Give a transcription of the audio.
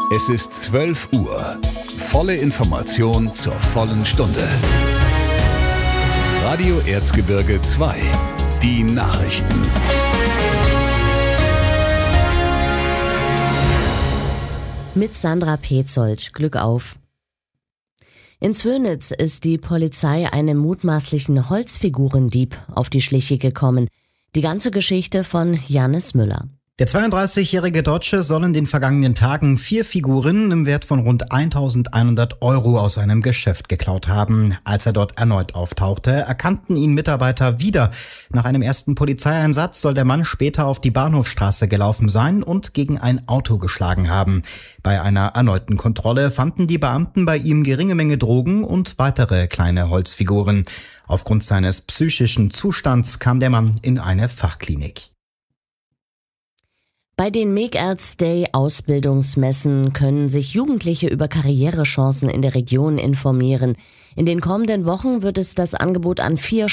Es ist 12 Uhr. Volle Information zur vollen Stunde. Radio Erzgebirge 2. Die Nachrichten. Mit Sandra Petzold. Glück auf. In Zwönitz ist die Polizei einem mutmaßlichen Holzfigurendieb auf die Schliche gekommen. Die ganze Geschichte von Janis Müller. Der 32-jährige Deutsche soll in den vergangenen Tagen 4 Figuren im Wert von rund 1.100 Euro aus einem Geschäft geklaut haben. Als er dort erneut auftauchte, erkannten ihn Mitarbeiter wieder. Nach einem ersten Polizeieinsatz soll der Mann später auf die Bahnhofstraße gelaufen sein und gegen ein Auto geschlagen haben. Bei einer erneuten Kontrolle fanden die Beamten bei ihm geringe Menge Drogen und weitere kleine Holzfiguren. Aufgrund seines psychischen Zustands kam der Mann in eine Fachklinik. Bei den Make Arts Day Ausbildungsmessen können sich Jugendliche über Karrierechancen in der Region informieren. In den kommenden Wochen wird es das Angebot an 4